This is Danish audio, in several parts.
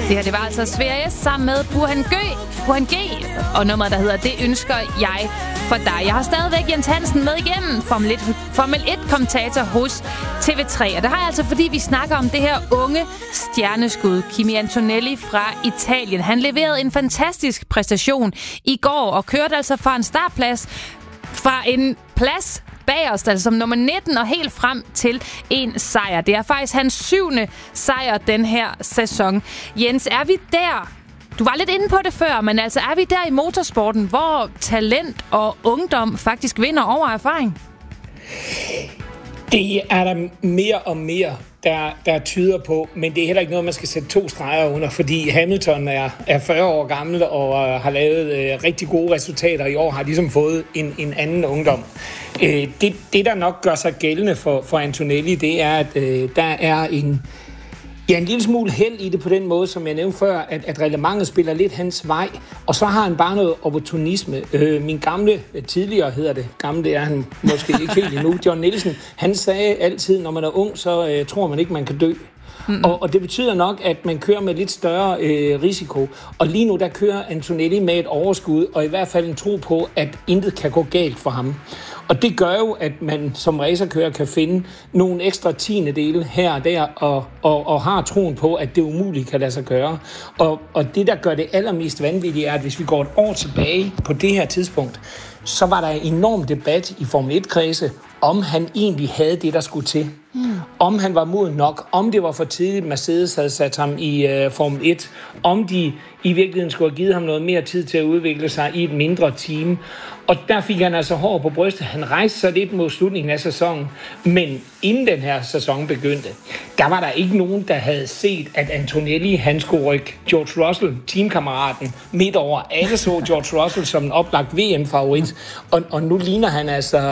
Det her, det var altså Sverige sammen med Burhan G. Og nummeret, der hedder Det ønsker jeg for dig. Jeg har stadigvæk Jens Hansen med igennem, Formel 1-kommentator hos TV3. Og det har jeg altså, fordi vi snakker om det her unge stjerneskud, Kimi Antonelli fra Italien. Han leverede en fantastisk præstation i går og kørte altså fra en startplads, fra en plads bagerst, altså som nummer 19 og helt frem til en sejr. Det er faktisk hans 7. sejr den her sæson. Jens, er vi der? Du var lidt inde på det før, men altså er vi der i motorsporten, hvor talent og ungdom faktisk vinder over erfaring? Det er der mere og mere, der tyder på, men det er heller ikke noget, man skal sætte 2 streger under, fordi Hamilton er 40 år gammel og har lavet rigtig gode resultater. I år har ligesom fået en anden ungdom. Det, der nok gør sig gældende for Antonelli, det er, at der er en lille smule held i det på den måde, som jeg nævnte før, at reglementet spiller lidt hans vej, og så har han bare noget opportunisme. Min gamle, tidligere hedder det, gamle er han måske ikke helt endnu, John Nielsen, han sagde altid, når man er ung, så tror man ikke, man kan dø. Og det betyder nok, at man kører med lidt større risiko. Og lige nu, der kører Antonelli med et overskud, og i hvert fald en tro på, at intet kan gå galt for ham. Og det gør jo, at man som racerkører kan finde nogle ekstra tiendedele her og der, og har troen på, at det umuligt kan lade sig gøre. Og det, der gør det allermest vanvittige, er, at hvis vi går et år tilbage på det her tidspunkt, så var der en enorm debat i Formel 1-kredse, om han egentlig havde det, der skulle til. Om han var moden nok, om det var for tidligt, Mercedes havde sat ham i Formel 1, om de i virkeligheden skulle have givet ham noget mere tid til at udvikle sig i et mindre team. Og der fik han altså hår på brystet. Han rejste sig lidt mod slutningen af sæsonen, men inden den her sæson begyndte, der var der ikke nogen, der havde set, at Antonelli, han skulle rykke George Russell, teamkammeraten, midt over. Alle så George Russell som en oplagt VM-favorit, og nu ligner han altså,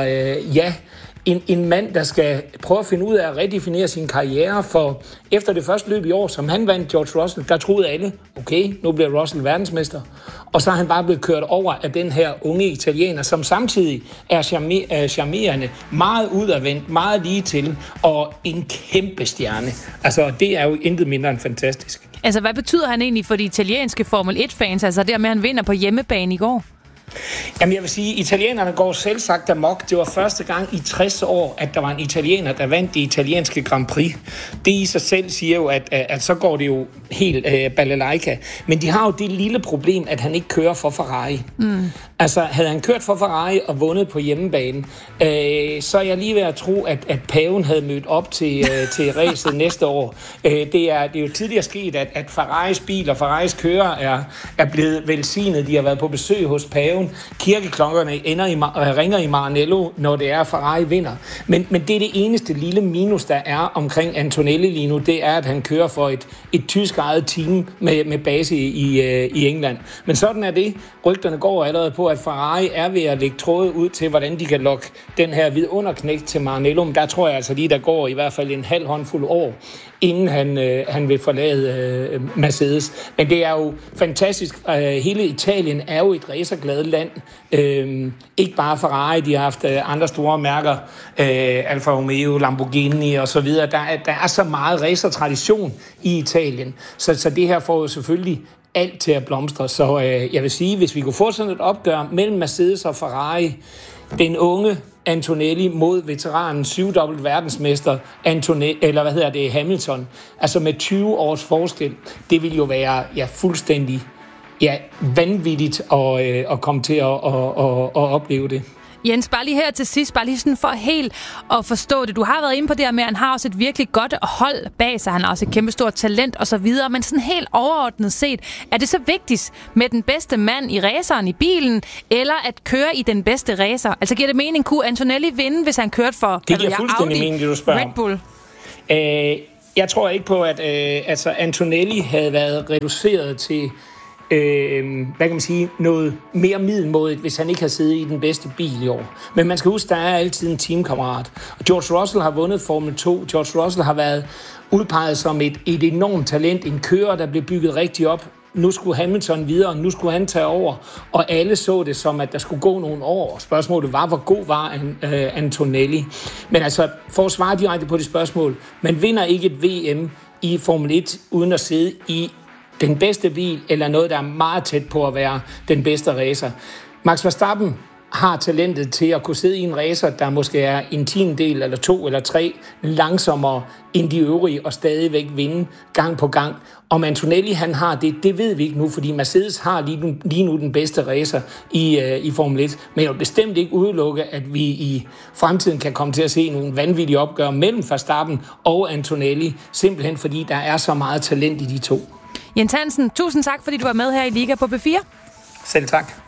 en mand, der skal prøve at finde ud af at redefinere sin karriere, for efter det første løb i år, som han vandt George Russell, der troede alle, okay, nu bliver Russell verdensmester. Og så er han bare blevet kørt over af den her unge italiener, som samtidig er charmerende, meget udadvendt, meget lige til, og en kæmpe stjerne. Altså, det er jo intet mindre end fantastisk. Altså, hvad betyder han egentlig for de italienske Formel 1-fans, altså dermed han vinder på hjemmebane i går? Jamen, jeg vil sige, at italienerne går selvsagt amok. Det var første gang i 60 år, at der var en italiener, der vandt det italienske Grand Prix. Det i sig selv siger jo, at så går det jo helt balalaika. Men de har jo det lille problem, at han ikke kører for Ferrari. Altså, havde han kørt for Ferrari og vundet på hjemmebane, så er jeg lige ved at tro, at paven havde mødt op til racet næste år. Det er jo tidligere sket, at Ferraris bil og Ferraris kører er blevet velsignet. De har været på besøg hos paven. Kirkeklokkerne ringer i Maranello, når det er, Ferrari vinder. Men det er det eneste lille minus, der er omkring Antonelli lige nu, det er, at han kører for et tysk eget team med base i England. Men sådan er det. Rygterne går allerede på, at Ferrari er ved at lægge tråde ud til, hvordan de kan lokke den her vidunderknægt til Maranello. Men der tror jeg altså lige, der går i hvert fald en halv håndfuld år, inden han vil forlade Mercedes. Men det er jo fantastisk. Hele Italien er jo et racerglad land. Ikke bare Ferrari, de har haft andre store mærker, Alfa Romeo, Lamborghini og så videre. Der er så meget racertradition i Italien, så det her får jo selvfølgelig alt til at blomstre. Så jeg vil sige, hvis vi kunne få sådan et opgør mellem Mercedes og Ferrari, den unge Antonelli mod veteranen 7-dobbelt verdensmester Hamilton, altså med 20 års forskel, det vil jo være fuldstændig vanvittigt at komme til at opleve det. Jens, bare lige her til sidst, bare lige sådan for helt at forstå det. Du har været inde på det her med, at han har også et virkelig godt hold bag sig. Han har også et kæmpestort talent og så videre. Men sådan helt overordnet set, er det så vigtigt med den bedste mand i raceren i bilen, eller at køre i den bedste racer? Altså giver det mening, kunne Antonelli vinde, hvis han kørte for det giver fuldstændig mening, det du spørger Red Bull? Jeg tror ikke på, at Antonelli havde været reduceret til hvad kan man sige, noget mere middelmådigt, hvis han ikke har siddet i den bedste bil i år. Men man skal huske, der er altid en teamkammerat. Og George Russell har vundet Formel 2. George Russell har været udpeget som et enormt talent, en kører, der blev bygget rigtig op. Nu skulle Hamilton videre, nu skulle han tage over, og alle så det som, at der skulle gå nogle år. Spørgsmålet var, hvor god var Antonelli. Men altså, for at svare direkte på det spørgsmål, man vinder ikke et VM i Formel 1 uden at sidde i den bedste bil, eller noget, der er meget tæt på at være den bedste racer. Max Verstappen har talentet til at kunne sidde i en racer, der måske er en 10. eller 2 eller 3 langsommere end de øvrige, og stadigvæk vinde gang på gang. Om Antonelli han har det ved vi ikke nu, fordi Mercedes har lige nu den bedste racer i Formel 1. Men jeg vil bestemt ikke udelukke, at vi i fremtiden kan komme til at se nogle vanvittige opgør mellem Verstappen og Antonelli, simpelthen fordi der er så meget talent i de to. Jens Hansen, tusind tak, fordi du var med her i Liga på B4. Selv tak.